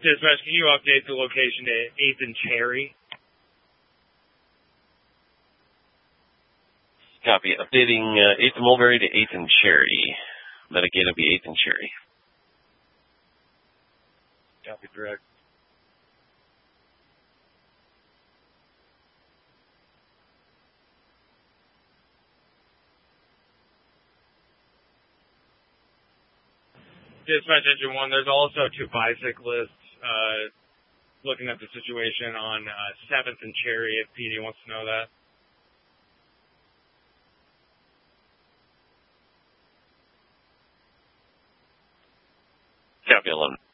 Dispatch, can you update the location to 8th and Cherry? Copy. Updating 8th and Mulberry to 8th and Cherry. Metagate will be 8th and Cherry. Copy, direct. Dispatch Engine 1, there's also 2 bicyclists looking at the situation on 7th and Cherry if PD wants to know that. Copy 11.